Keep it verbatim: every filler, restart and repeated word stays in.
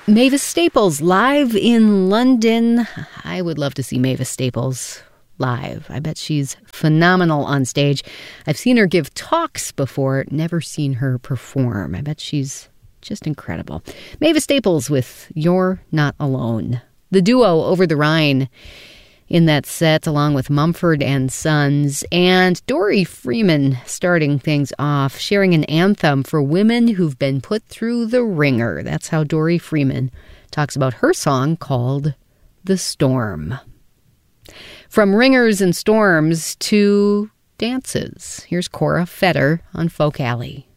Mavis Staples live in London. I would love to see Mavis Staples live. I bet she's phenomenal on stage. I've seen her give talks before, never seen her perform. I bet she's just incredible. Mavis Staples with You're Not Alone. The duo Over the Rhine in that set, along with Mumford and Sons, and Dory Freeman starting things off, sharing an anthem for women who've been put through the ringer. That's how Dory Freeman talks about her song called The Storm. From ringers and storms to dances, here's Cora Fetter on Folk Alley.